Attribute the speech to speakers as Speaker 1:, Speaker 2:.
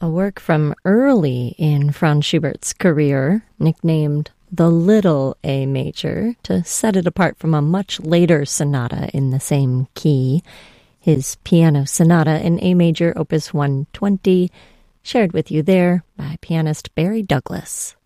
Speaker 1: a work from early in Franz Schubert's career, nicknamed the Little A Major, to set it apart from a much later sonata in the same key, his Piano Sonata in A Major, Opus 120, shared with you there by pianist Barry Douglas.